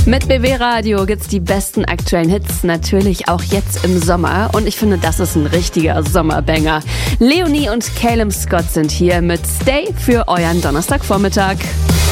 Mit BB Radio gibt's die besten aktuellen Hits, natürlich auch jetzt im Sommer. Und ich finde, das ist ein richtiger Sommerbanger. Leonie und Caleb Scott sind hier mit Stay für euren Donnerstagvormittag.